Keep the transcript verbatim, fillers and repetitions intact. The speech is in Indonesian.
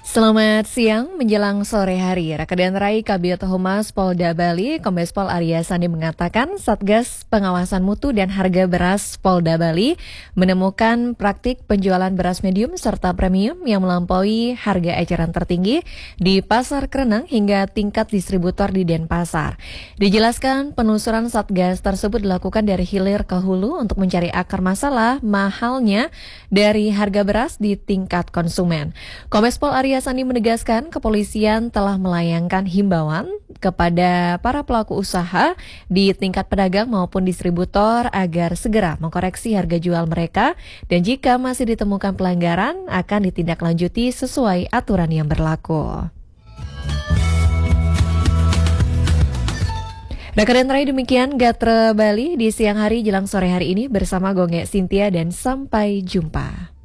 Selamat siang menjelang sore hari. Rakadian Rai Kabid Humas Polda Bali, Kombes Pol Arya Sandi mengatakan Satgas Pengawasan Mutu dan Harga Beras Polda Bali menemukan praktik penjualan beras medium serta premium yang melampaui harga eceran tertinggi di Pasar Kerenang hingga tingkat distributor di Denpasar. Dijelaskan penelusuran Satgas tersebut dilakukan dari hilir ke hulu untuk mencari akar masalah mahalnya dari harga beras di tingkat konsumen. Kombes Pol Arya Sandi menegaskan kepolisian telah melayangkan himbauan kepada para pelaku usaha di tingkat pedagang maupun distributor agar segera mengkoreksi harga jual mereka dan jika masih ditemukan pelanggaran akan ditindaklanjuti sesuai aturan yang berlaku. Rakadian Rai, demikian Gatre Bali di siang hari jelang sore hari ini bersama Gonge Cynthia dan sampai jumpa.